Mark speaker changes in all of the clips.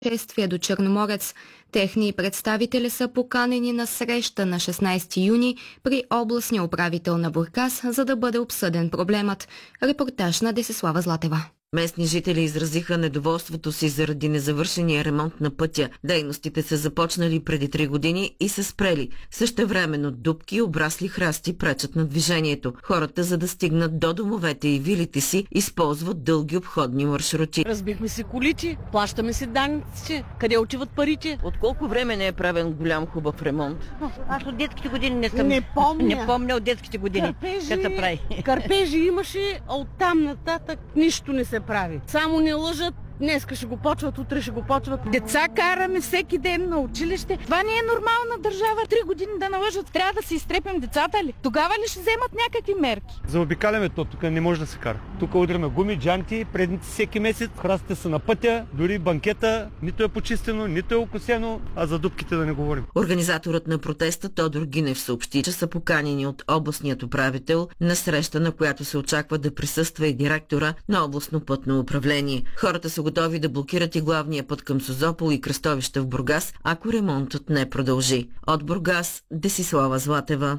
Speaker 1: пътешествие до Черноморец. Техни представители са поканени на среща на 16 юни при областния управител на Бургас, за да бъде обсъден проблемът. Репортаж на Десислава Златева.
Speaker 2: Местни жители изразиха недоволството си заради незавършения ремонт на пътя. Дейностите са започнали преди 3 години и са спрели. Същевременно дупки и обрасли храсти пречат на движението. Хората, за да стигнат до домовете и вилите си, използват дълги обходни маршрути.
Speaker 3: Разбихме си колите, плащаме си данъците. Къде отиват парите?
Speaker 2: От колко време не е правен голям хубав ремонт?
Speaker 4: Аз от детските години
Speaker 3: Не помня
Speaker 4: от детските години.
Speaker 3: Кърпежи имаше, а оттам нататък нищо не се прави. Само не лъжат. Днеска ще го почват, утре ще го почват. Деца караме всеки ден на училище. Това не е нормална държава. 3 години да налъжат. Трябва да си изтрепим децата ли? Тогава ли ще вземат някакви мерки?
Speaker 5: Заобикаляме то, тук не може да се кара. Тук удряме гуми, джанти, предници всеки месец. Храстите са на пътя, дори банкета нито е почистено, нито е окосено, а за дупките да не говорим.
Speaker 2: Организаторът на протеста Тодор Гинев съобщи, че са поканени от областният управител на среща, на която се очаква да присъства и директора на областно пътно управление. Хората са готови да блокират и главния път към Созопол и кръстовища в Бургас, ако ремонтът не продължи. От Бургас, Десислава Златева.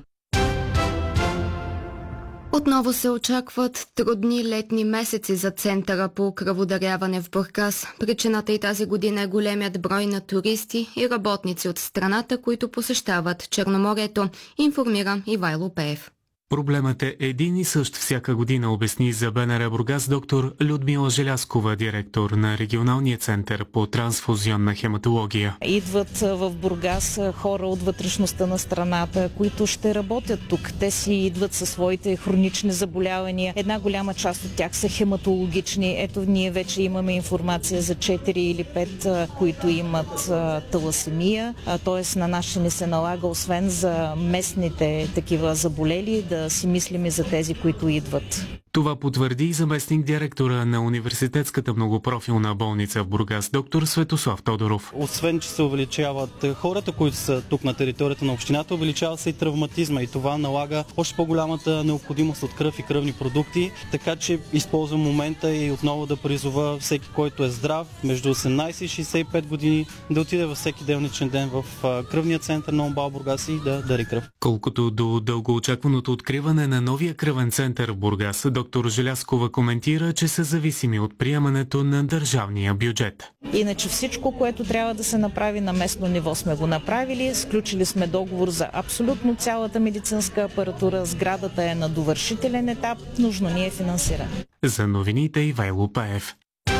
Speaker 1: Отново се очакват трудни летни месеци за Центъра по кръводаряване в Бургас. Причината и тази година е големият брой на туристи и работници от страната, които посещават Черноморието, информира Ивайло Пеев.
Speaker 6: Проблемът е един и същ всяка година, обясни за БНР Бургас доктор Людмила Желязкова, директор на регионалния център по трансфузионна хематология.
Speaker 7: Идват в Бургас хора от вътрешността на страната, които ще работят тук. Те си идват със своите хронични заболявания. Една голяма част от тях са хематологични. Ето, ние вече имаме информация за 4 или 5, които имат таласемия. Т.е. на нас ще не се налага, освен за местните такива заболели, да си мислим и за тези, които идват.
Speaker 6: Това потвърди и заместник директора на университетската многопрофилна болница в Бургас, доктор Светослав Тодоров.
Speaker 8: Освен, че се увеличават хората, които са тук на територията на общината, увеличава се и травматизма и това налага още по-голямата необходимост от кръв и кръвни продукти, така че използвам момента и отново да призова всеки, който е здрав, между 18 и 65 години, да отиде във всеки делничен ден в кръвния център на ОМБАЛ Бургас и да дари кръв.
Speaker 6: Колкото до дългоочакваното откриване на новия кръвен център в Бургас, доктор Желязкова коментира, че са зависими от приемането на държавния бюджет.
Speaker 7: Иначе всичко, което трябва да се направи на местно ниво, сме го направили. Сключили сме договор за абсолютно цялата медицинска апаратура. Сградата е на довършителен етап. Нужно ни е финансиране.
Speaker 6: За новините Ивайло Пеев.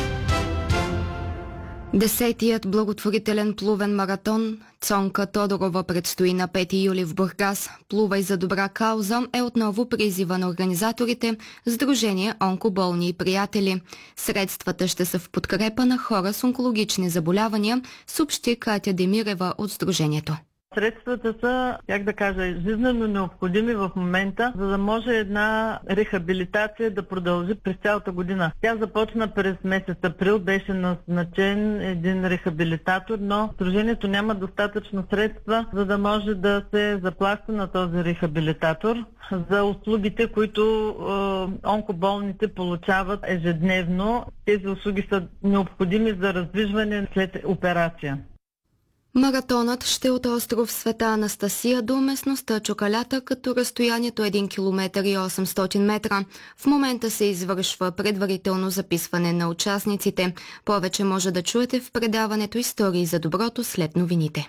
Speaker 1: 10-тият благотворителен плувен маратон Цонка Тодорова предстои на 5 юли в Бургас. Плувай за добра кауза е отново призива на организаторите Сдружение онкоболни и приятели. Средствата ще са в подкрепа на хора с онкологични заболявания, съобщи Катя Демирева от Сдружението.
Speaker 9: Средствата са, жизнено необходими в момента, за да може една рехабилитация да продължи през цялата година. Тя започна през месец април, беше назначен един рехабилитатор, но Сдружението няма достатъчно средства, за да може да се заплаща на този рехабилитатор за услугите, които онкоболните получават ежедневно. Тези услуги са необходими за раздвижване след операция.
Speaker 1: Маратонът ще е от остров Света Анастасия до местността Чокалята, като разстоянието е 1 км и 800 метра. В момента се извършва предварително записване на участниците. Повече може да чуете в предаването Истории за доброто след новините.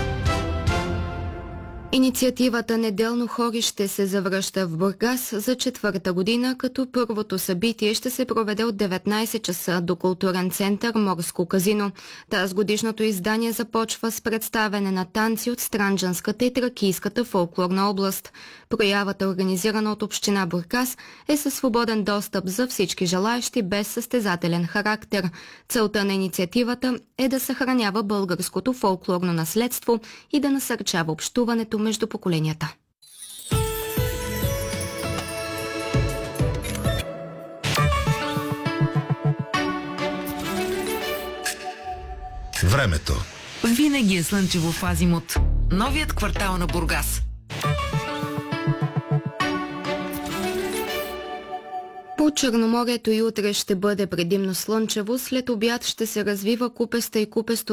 Speaker 1: Инициативата Неделно хорище се завръща в Бургас за 4-та година, като първото събитие ще се проведе от 19 часа до културен център Морско казино. Тазгодишното издание започва с представяне на танци от Странджанската и Тракийската фолклорна област. Проявата, организирана от община Бургас, е със свободен достъп за всички желаещи без състезателен характер. Целта на инициативата е да съхранява българското фолклорно наследство и да насърчава общуването между поколенията.
Speaker 10: Времето.
Speaker 2: Винаги е слънчево в Азимут. Новият квартал на Бургас.
Speaker 1: По Черноморието и утре ще бъде предимно слънчево, след обяд ще се развива купеста и купесто